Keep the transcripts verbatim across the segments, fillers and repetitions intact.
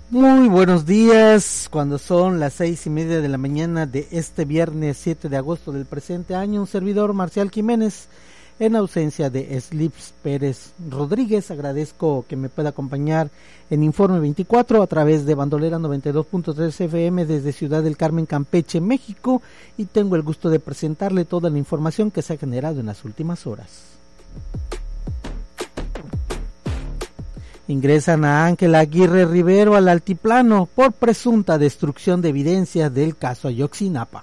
Muy buenos días, cuando son las seis y media de la mañana de este viernes siete de agosto del presente año, un servidor Marcial Jiménez, en ausencia de Slips Pérez Rodríguez. Agradezco que me pueda acompañar en Informe veinticuatro a través de Bandolera noventa y dos punto tres F M desde Ciudad del Carmen, Campeche, México, y tengo el gusto de presentarle toda la información que se ha generado en las últimas horas. Ingresan a Ángela Aguirre Rivero al altiplano por presunta destrucción de evidencias del caso Ayotzinapa.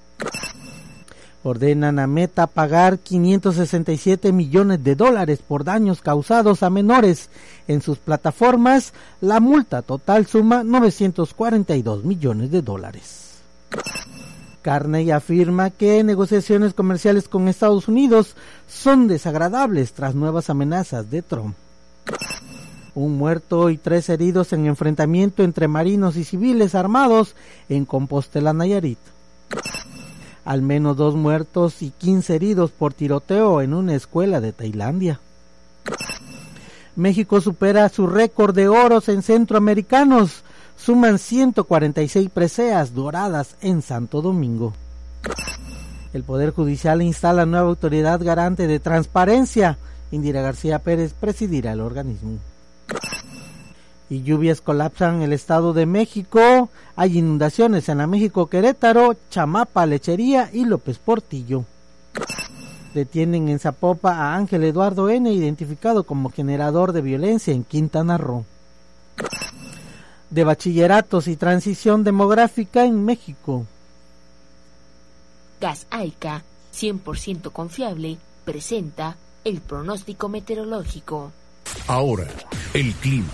Ordenan a Meta pagar quinientos sesenta y siete millones de dólares por daños causados a menores en sus plataformas. La multa total suma novecientos cuarenta y dos millones de dólares. Carney afirma que negociaciones comerciales con Estados Unidos son desagradables tras nuevas amenazas de Trump. Un muerto y tres heridos en enfrentamiento entre marinos y civiles armados en Compostela, Nayarit. Al menos dos muertos y quince heridos por tiroteo en una escuela de Tailandia. México supera su récord de oros en centroamericanos. Suman ciento cuarenta y seis preseas doradas en Santo Domingo. El Poder Judicial instala nueva autoridad garante de transparencia. Indira García Pérez presidirá el organismo. Y lluvias colapsan el Estado de México. Hay inundaciones en la México Querétaro, Chamapa, Lechería y López Portillo. Detienen en Zapopa a Ángel Eduardo N., identificado como generador de violencia en Quintana Roo. De bachilleratos y transición demográfica en México. Gas Aica, cien por ciento confiable, presenta el pronóstico meteorológico. Ahora, el clima.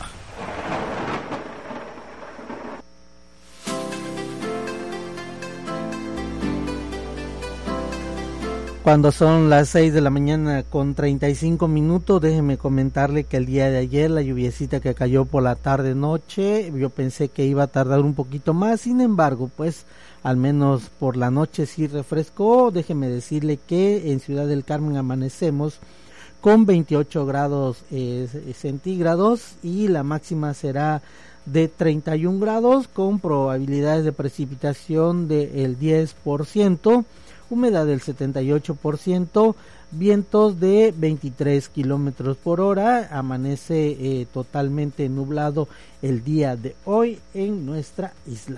Cuando son las seis de la mañana con treinta y cinco minutos, déjeme comentarle que el día de ayer la lluviecita que cayó por la tarde noche, yo pensé que iba a tardar un poquito más, sin embargo, pues al menos por la noche sí refrescó. Déjeme decirle que en Ciudad del Carmen amanecemos con veintiocho grados eh, centígrados y la máxima será de treinta y un grados con probabilidades de precipitación del diez por ciento, humedad del setenta y ocho por ciento, vientos de veintitrés kilómetros por hora. Amanece eh, totalmente nublado el día de hoy en nuestra isla.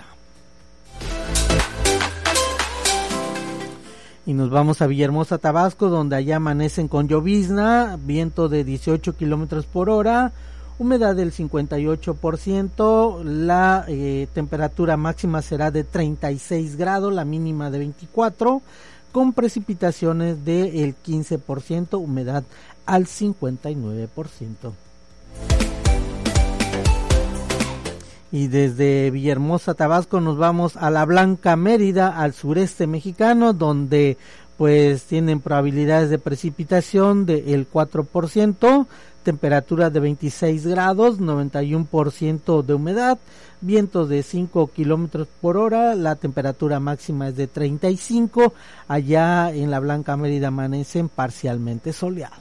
Y nos vamos a Villahermosa, Tabasco, donde allá amanecen con llovizna, viento de dieciocho kilómetros por hora, humedad del cincuenta y ocho por ciento, la eh, temperatura máxima será de treinta y seis grados, la mínima de veinticuatro, con precipitaciones del quince por ciento, humedad al cincuenta y nueve por ciento. Y desde Villahermosa, Tabasco, nos vamos a La Blanca, Mérida, al sureste mexicano, donde pues tienen probabilidades de precipitación del cuatro por ciento, temperatura de veintiséis grados, noventa y uno por ciento de humedad, vientos de cinco kilómetros por hora, la temperatura máxima es de treinta y cinco, allá en La Blanca, Mérida amanecen parcialmente soleados.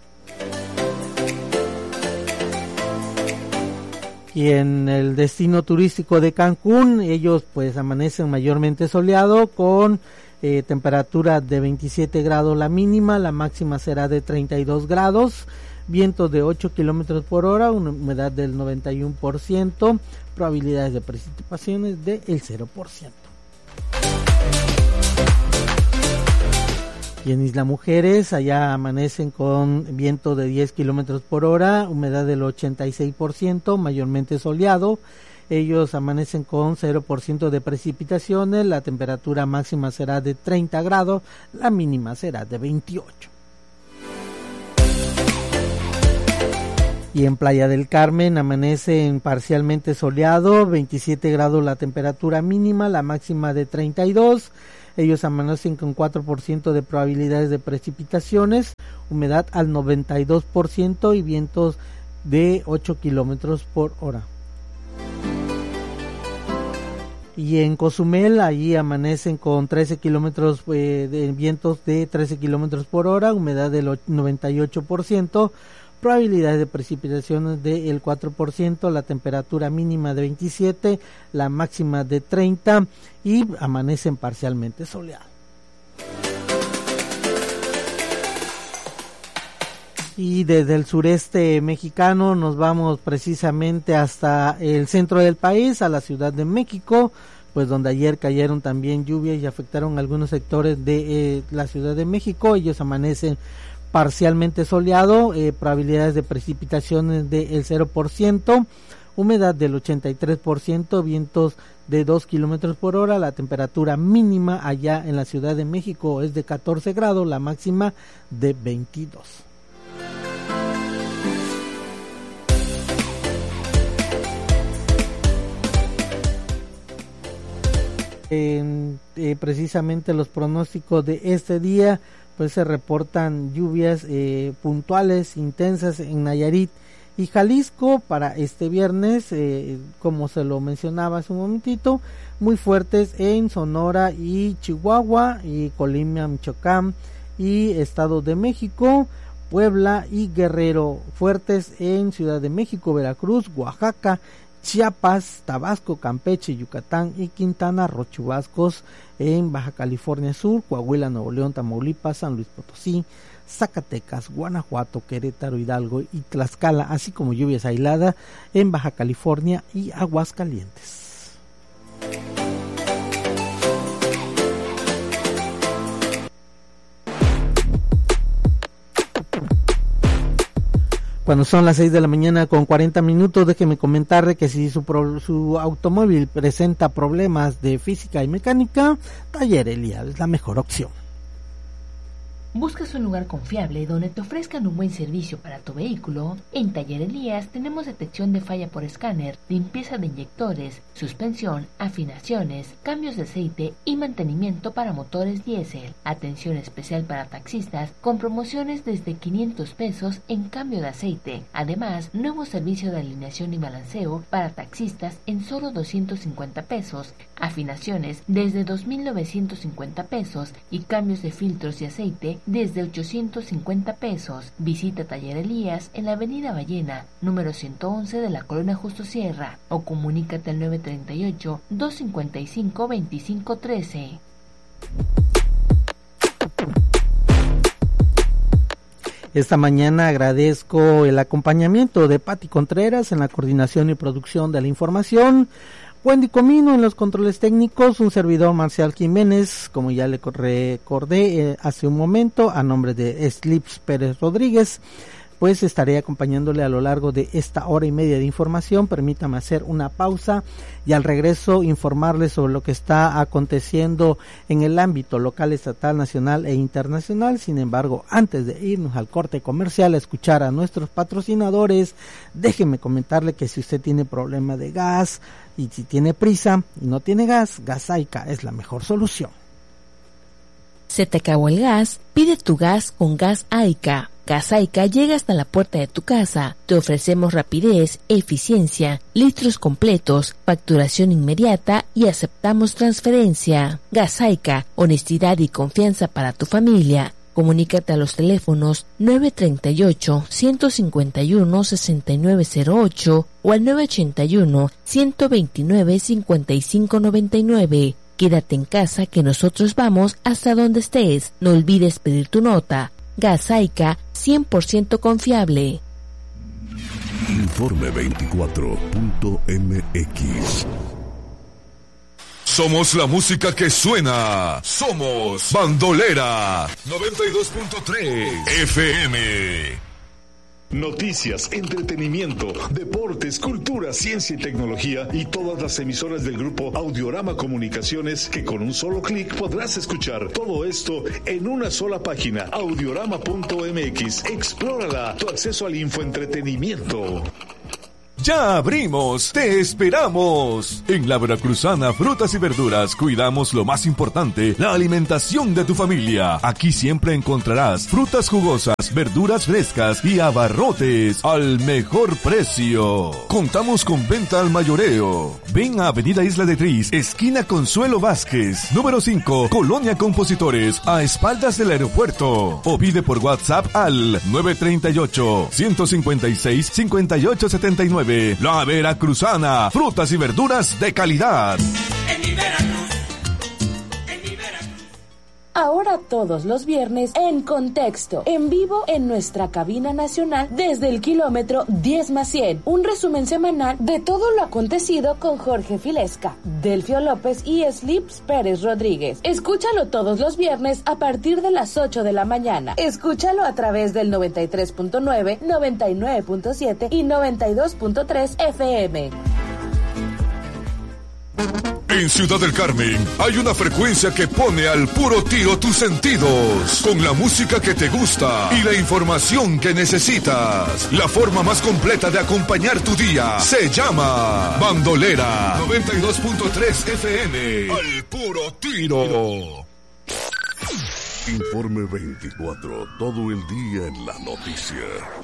Y en el destino turístico de Cancún, ellos pues amanecen mayormente soleado con eh, temperatura de veintisiete grados la mínima, la máxima será de treinta y dos grados, vientos de ocho kilómetros por hora, una humedad del noventa y uno por ciento, probabilidades de precipitaciones del cero por ciento. Y en Isla Mujeres, allá amanecen con viento de diez kilómetros por hora, humedad del ochenta y seis por ciento, mayormente soleado. Ellos amanecen con cero por ciento de precipitaciones, la temperatura máxima será de treinta grados, la mínima será de veintiocho. Y en Playa del Carmen amanecen parcialmente soleado, veintisiete grados la temperatura mínima, la máxima de treinta y dos. Ellos amanecen con cuatro por ciento de probabilidades de precipitaciones, humedad al noventa y dos por ciento y vientos de ocho kilómetros por hora. Y en Cozumel, allí amanecen con trece kilómetros eh, de vientos de trece kilómetros por hora, humedad del noventa y ocho por ciento, probabilidades de precipitaciones del cuatro por ciento, la temperatura mínima de veintisiete, la máxima de treinta y amanecen parcialmente soleados. Y desde el sureste mexicano nos vamos precisamente hasta el centro del país, a la Ciudad de México, pues donde ayer cayeron también lluvias y afectaron algunos sectores de eh, la Ciudad de México. Ellos amanecen parcialmente soleado, eh, probabilidades de precipitaciones del cero por ciento, humedad del ochenta y tres por ciento, vientos de dos kilómetros por hora, la temperatura mínima allá en la Ciudad de México es de catorce grados, la máxima de veintidós. En, eh, precisamente los pronósticos de este día, pues se reportan lluvias eh, puntuales, intensas en Nayarit y Jalisco para este viernes, eh, como se lo mencionaba hace un momentito, muy fuertes en Sonora y Chihuahua y Colima, Michoacán y Estado de México, Puebla y Guerrero, fuertes en Ciudad de México, Veracruz, Oaxaca, Chiapas, Tabasco, Campeche, Yucatán y Quintana Roo, chubascos en Baja California Sur, Coahuila, Nuevo León, Tamaulipas, San Luis Potosí, Zacatecas, Guanajuato, Querétaro, Hidalgo y Tlaxcala, así como lluvias aisladas en Baja California y Aguascalientes. Cuando son las seis de la mañana con cuarenta minutos, déjeme comentarle que si su, pro, su automóvil presenta problemas de física y mecánica, Taller Elías es la mejor opción. ¿Buscas un lugar confiable donde te ofrezcan un buen servicio para tu vehículo? En Taller Elías tenemos detección de falla por escáner, limpieza de inyectores, suspensión, afinaciones, cambios de aceite y mantenimiento para motores diésel. Atención especial para taxistas con promociones desde quinientos pesos en cambio de aceite. Además, nuevo servicio de alineación y balanceo para taxistas en solo doscientos cincuenta pesos. Afinaciones desde dos mil novecientos cincuenta pesos y cambios de filtros y aceite desde ochocientos cincuenta pesos. Visita Taller Elías en la Avenida Ballena, número ciento once de la Colonia Justo Sierra, o comunícate al nueve treinta y ocho, dos cincuenta y cinco, veinticinco trece. Esta mañana agradezco el acompañamiento de Pati Contreras en la coordinación y producción de la información, Wendy Comino en los controles técnicos, un servidor Marcial Jiménez, como ya le recordé eh, hace un momento, a nombre de Slips Pérez Rodríguez, pues estaré acompañándole a lo largo de esta hora y media de información. Permítame hacer una pausa y al regreso informarles sobre lo que está aconteciendo en el ámbito local, estatal, nacional e internacional. Sin embargo, antes de irnos al corte comercial a escuchar a nuestros patrocinadores, déjeme comentarle que si usted tiene problema de gas y si tiene prisa y no tiene gas, Gasaica es la mejor solución. ¿Se te acabó el gas? Pide tu gas con Gas Aica. Gas Aica llega hasta la puerta de tu casa. Te ofrecemos rapidez, eficiencia, litros completos, facturación inmediata y aceptamos transferencia. Gas Aica, honestidad y confianza para tu familia. Comunícate a los teléfonos nueve treinta y ocho, ciento cincuenta y uno, sesenta y nueve cero ocho o al nueve ochenta y uno, ciento veintinueve, cincuenta y cinco noventa y nueve. Quédate en casa que nosotros vamos hasta donde estés. No olvides pedir tu nota. Gas Aica, cien por ciento confiable. Informe veinticuatro punto m x. Somos la música que suena. Somos Bandolera noventa y dos punto tres F M. Noticias, entretenimiento, deportes, cultura, ciencia y tecnología y todas las emisoras del grupo Audiorama Comunicaciones que con un solo clic podrás escuchar todo esto en una sola página, audiorama punto m x. Explórala, tu acceso al infoentretenimiento. ¡Ya abrimos! ¡Te esperamos! En la Veracruzana Frutas y Verduras cuidamos lo más importante, la alimentación de tu familia. Aquí siempre encontrarás frutas jugosas, verduras frescas y abarrotes al mejor precio. Contamos con venta al mayoreo. Ven a Avenida Isla de Tris, esquina Consuelo Vázquez, número cinco, Colonia Compositores, a espaldas del aeropuerto. O pide por WhatsApp al nueve tres ocho, uno cinco seis, cinco ocho siete nueve. La Veracruzana, frutas y verduras de calidad. En mi Veracruz, en mi Veracruz. Ahora todos los viernes en Contexto, en vivo en nuestra cabina nacional desde el kilómetro diez más cien. Un resumen semanal de todo lo acontecido con Jorge Filesca, Delfio López y Slips Pérez Rodríguez. Escúchalo todos los viernes a partir de las ocho de la mañana. Escúchalo a través del noventa y tres punto nueve, noventa y nueve punto siete y noventa y dos punto tres F M. En Ciudad del Carmen hay una frecuencia que pone al puro tiro tus sentidos, con la música que te gusta y la información que necesitas. La forma más completa de acompañar tu día se llama Bandolera noventa y dos punto tres F M. Al puro tiro. Informe veinticuatro, todo el día en la noticia.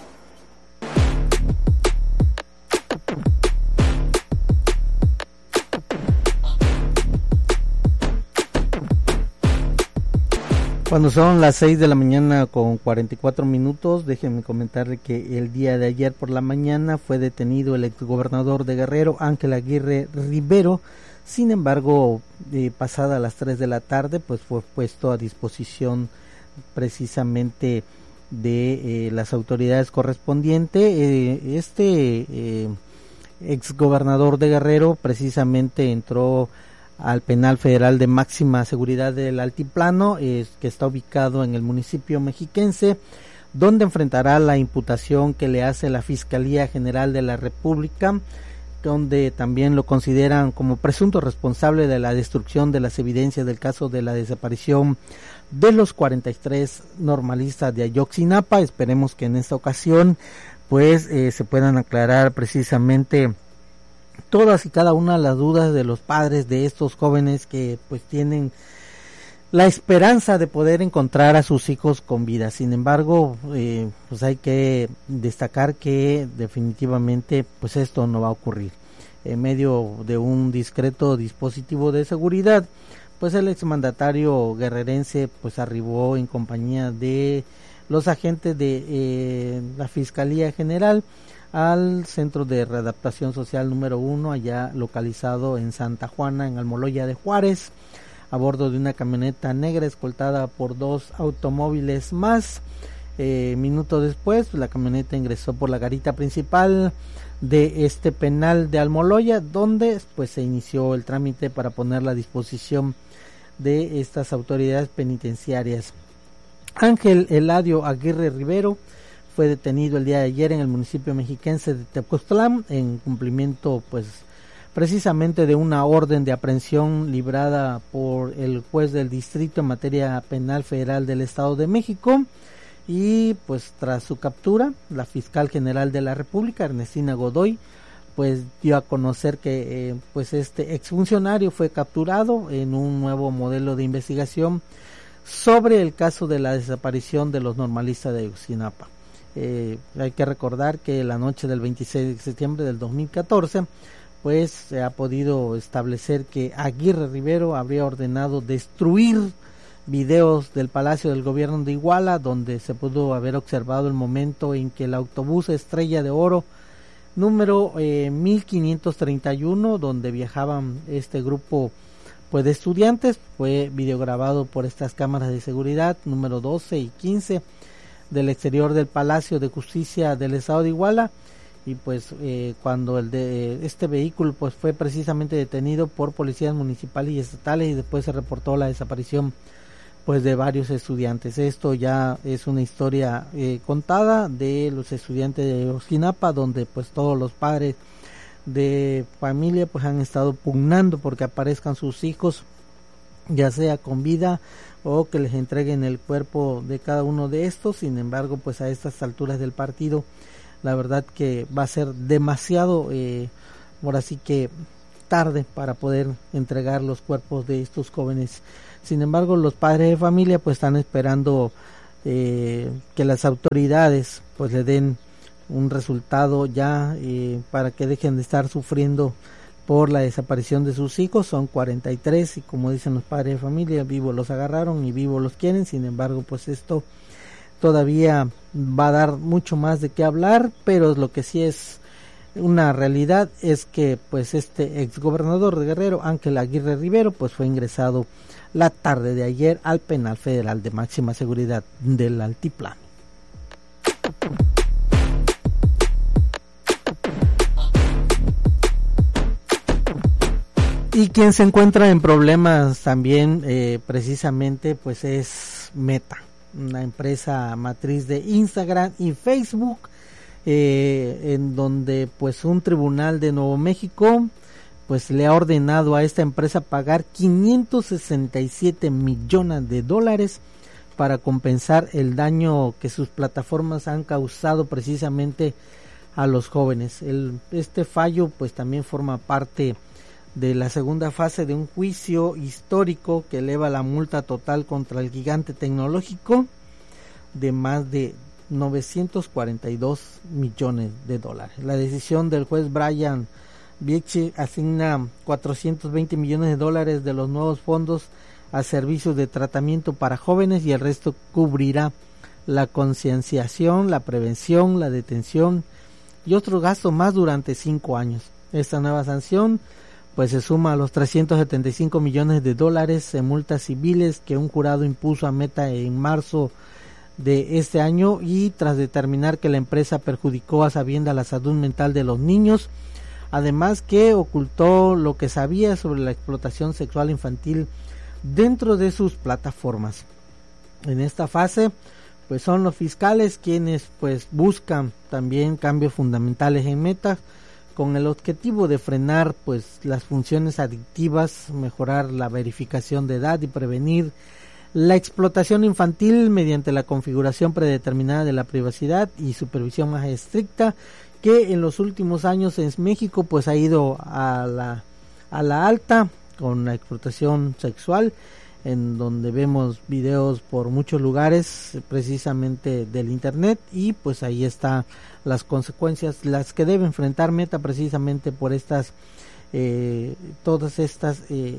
Cuando son las seis de la mañana con cuarenta y cuatro minutos, déjenme comentarle que el día de ayer por la mañana fue detenido el exgobernador de Guerrero, Ángel Aguirre Rivero. Sin embargo, eh, pasada las tres de la tarde, pues fue puesto a disposición precisamente de eh, las autoridades correspondientes. Eh, este eh, exgobernador de Guerrero precisamente entró al penal federal de máxima seguridad del Altiplano, eh, que está ubicado en el municipio mexiquense, donde enfrentará la imputación que le hace la Fiscalía General de la República, donde también lo consideran como presunto responsable de la destrucción de las evidencias del caso de la desaparición de los cuarenta y tres normalistas de Ayotzinapa. Esperemos que en esta ocasión pues eh, se puedan aclarar precisamente todas y cada una de las dudas de los padres de estos jóvenes que pues tienen la esperanza de poder encontrar a sus hijos con vida. Sin embargo, eh, pues hay que destacar que definitivamente pues esto no va a ocurrir. En medio de un discreto dispositivo de seguridad, pues el exmandatario guerrerense pues arribó en compañía de los agentes de eh, la Fiscalía General al Centro de Readaptación Social número uno, allá localizado en Santa Juana, en Almoloya de Juárez, a bordo de una camioneta negra escoltada por dos automóviles más. Eh, minutos después, la camioneta ingresó por la garita principal de este penal de Almoloya, donde pues se inició el trámite para ponerla a disposición de estas autoridades penitenciarias. Ángel Eladio Aguirre Rivero fue detenido el día de ayer en el municipio mexiquense de Tepoztlán en cumplimiento pues precisamente de una orden de aprehensión librada por el juez del distrito en materia penal federal del Estado de México, y pues tras su captura la fiscal general de la República, Ernestina Godoy, pues dio a conocer que eh, pues este exfuncionario fue capturado en un nuevo modelo de investigación sobre el caso de la desaparición de los normalistas de Ayotzinapa. Eh, hay que recordar que la noche del veintiséis de septiembre del dos mil catorce pues se ha podido establecer que Aguirre Rivero habría ordenado destruir videos del Palacio del Gobierno de Iguala, donde se pudo haber observado el momento en que el autobús Estrella de Oro número eh, mil quinientos treinta y uno, donde viajaban este grupo pues de estudiantes, fue videograbado por estas cámaras de seguridad número doce y quince del exterior del Palacio de Justicia del Estado de Iguala. Y pues eh, cuando el de este vehículo pues fue precisamente detenido por policías municipales y estatales, y después se reportó la desaparición pues de varios estudiantes. Esto ya es una historia eh, contada de los estudiantes de Ayotzinapa, donde pues todos los padres de familia pues han estado pugnando porque aparezcan sus hijos, ya sea con vida o que les entreguen el cuerpo de cada uno de estos. Sin embargo, pues a estas alturas del partido la verdad que va a ser demasiado, eh, ahora sí que tarde para poder entregar los cuerpos de estos jóvenes. Sin embargo, los padres de familia pues están esperando eh, que las autoridades pues le den un resultado ya eh, para que dejen de estar sufriendo por la desaparición de sus hijos. Son cuarenta y tres y como dicen los padres de familia, vivos los agarraron y vivos los quieren. Sin embargo, pues esto todavía va a dar mucho más de qué hablar, pero lo que sí es una realidad es que pues este exgobernador de Guerrero, Ángel Aguirre Rivero, pues fue ingresado la tarde de ayer al penal federal de máxima seguridad del Altiplano. Y quien se encuentra en problemas también eh, precisamente pues es Meta, una empresa matriz de Instagram y Facebook, eh, en donde pues un tribunal de Nuevo México pues le ha ordenado a esta empresa pagar quinientos sesenta y siete millones de dólares para compensar el daño que sus plataformas han causado precisamente a los jóvenes. El, este fallo pues también forma parte de la segunda fase de un juicio histórico que eleva la multa total contra el gigante tecnológico de más de novecientos cuarenta y dos millones de dólares. La decisión del juez Brian Biecki asigna cuatrocientos veinte millones de dólares de los nuevos fondos a servicios de tratamiento para jóvenes y el resto cubrirá la concienciación, la prevención, la detención y otros gastos más durante cinco años. Esta nueva sanción pues se suma a los trescientos setenta y cinco millones de dólares en multas civiles que un jurado impuso a Meta en marzo de este año, y tras determinar que la empresa perjudicó a sabiendas la salud mental de los niños, además que ocultó lo que sabía sobre la explotación sexual infantil dentro de sus plataformas. En esta fase pues son los fiscales quienes pues buscan también cambios fundamentales en Meta, con el objetivo de frenar pues las funciones adictivas, mejorar la verificación de edad y prevenir la explotación infantil mediante la configuración predeterminada de la privacidad y supervisión más estricta, que en los últimos años en México pues ha ido a la a la alta con la explotación sexual, en donde vemos videos por muchos lugares precisamente del internet, y pues ahí está las consecuencias las que debe enfrentar Meta precisamente por estas eh, todas estas eh,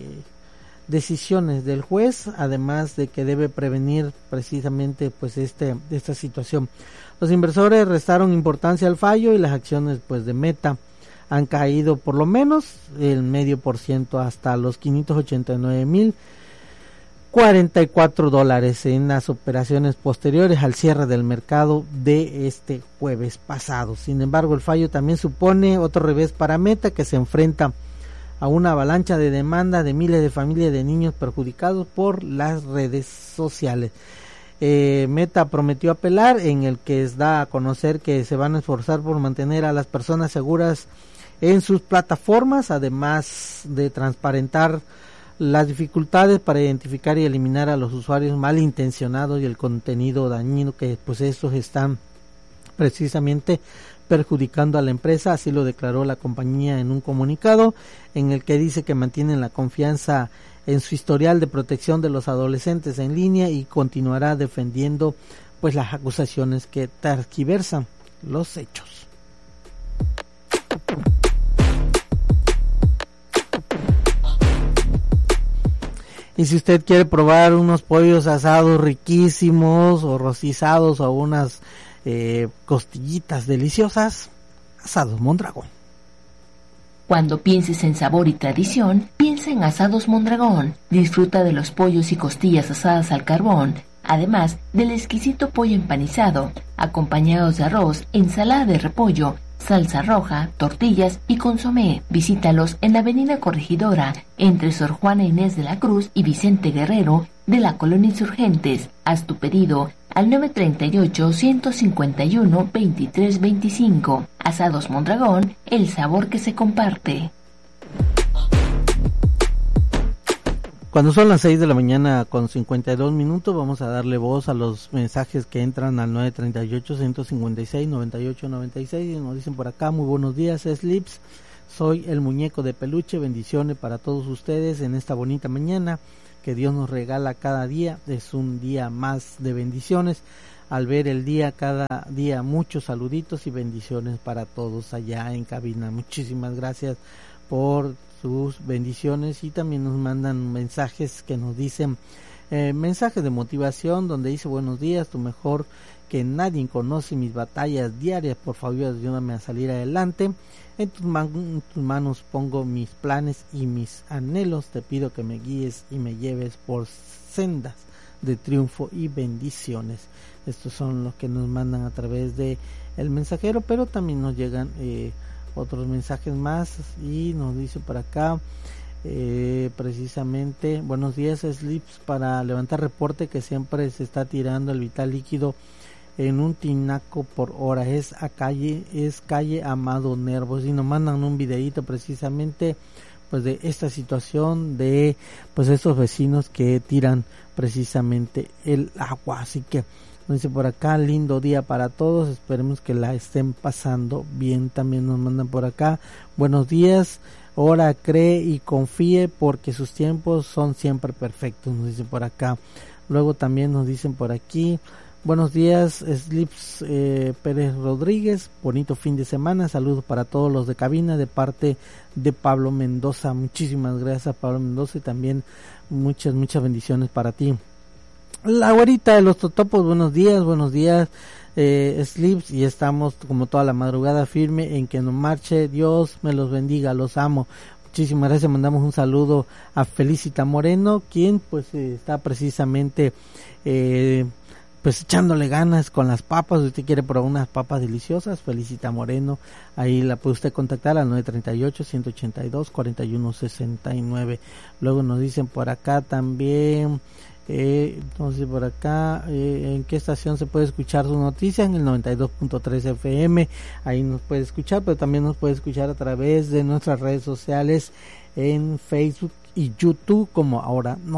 decisiones del juez, además de que debe prevenir precisamente pues este esta situación. Los inversores restaron importancia al fallo y las acciones pues de Meta han caído por lo menos el medio por ciento hasta los quinientos ochenta y nueve mil cuarenta y cuatro dólares en las operaciones posteriores al cierre del mercado de este jueves pasado. Sin embargo, el fallo también supone otro revés para Meta, que se enfrenta a una avalancha de demanda de miles de familias de niños perjudicados por las redes sociales. Eh, Meta prometió apelar, en el que da a conocer que se van a esforzar por mantener a las personas seguras en sus plataformas, además de transparentar las dificultades para identificar y eliminar a los usuarios malintencionados y el contenido dañino que pues estos están precisamente perjudicando a la empresa. Así lo declaró la compañía en un comunicado en el que dice que mantienen la confianza en su historial de protección de los adolescentes en línea y continuará defendiendo pues las acusaciones que tergiversan los hechos. Y si usted quiere probar unos pollos asados riquísimos o rostizados o unas eh, costillitas deliciosas, Asados Mondragón. Cuando pienses en sabor y tradición, piensa en Asados Mondragón. Disfruta de los pollos y costillas asadas al carbón, además del exquisito pollo empanizado, acompañados de arroz, ensalada de repollo, salsa roja, tortillas y consomé. Visítalos en la Avenida Corregidora, entre Sor Juana Inés de la Cruz y Vicente Guerrero, de la Colonia Insurgentes. Haz tu pedido al nueve tres ocho, uno cinco uno, dos tres dos cinco. Asados Mondragón, el sabor que se comparte. Cuando son las seis de la mañana con cincuenta y dos minutos, vamos a darle voz a los mensajes que entran al nueve treinta y ocho, ciento cincuenta y seis, noventa y ocho noventa y seis, y nos dicen por acá: muy buenos días, Slips, soy el muñeco de peluche, bendiciones para todos ustedes en esta bonita mañana que Dios nos regala cada día, es un día más de bendiciones. Al ver el día, cada día, muchos saluditos y bendiciones para todos allá en cabina. Muchísimas gracias por sus bendiciones, y también nos mandan mensajes que nos dicen, eh, mensajes de motivación, donde dice: buenos días, tu mejor que nadie conoce mis batallas diarias, por favor ayúdame a salir adelante, en tus, man- en tus manos pongo mis planes y mis anhelos, te pido que me guíes y me lleves por sendas de triunfo y bendiciones. Estos son los que nos mandan a través de el mensajero, pero también nos llegan eh, otros mensajes más, y nos dice por acá eh, precisamente: buenos días, Slips, para levantar reporte que siempre se está tirando el vital líquido en un tinaco por hora, es a calle, es calle Amado Nervos, y nos mandan un videíto precisamente pues de esta situación de pues estos vecinos que tiran precisamente el agua. Así que nos dice por acá: lindo día para todos, esperemos que la estén pasando bien. También nos mandan por acá: buenos días, ora, cree y confíe porque sus tiempos son siempre perfectos, nos dicen por acá. Luego también nos dicen por aquí: buenos días, Slips, eh, Pérez Rodríguez, bonito fin de semana, saludos para todos los de cabina de parte de Pablo Mendoza. Muchísimas gracias, Pablo Mendoza, y también muchas, muchas bendiciones para ti. La güerita de los totopos: buenos días, buenos días, eh, Slips, y estamos como toda la madrugada firme en que no marche, Dios me los bendiga, los amo. Muchísimas gracias, mandamos un saludo a Felicita Moreno, quien pues eh, está precisamente eh, pues echándole ganas con las papas. Si usted quiere probar unas papas deliciosas, Felicita Moreno, ahí la puede usted contactar al nueve treinta y ocho, ciento ochenta y dos, cuarenta y uno sesenta y nueve. Luego nos dicen por acá también, eh, entonces por acá, eh, en qué estación se puede escuchar su noticia, en el noventa y dos punto tres F M, ahí nos puede escuchar, pero también nos puede escuchar a través de nuestras redes sociales en Facebook y YouTube, como Ahora No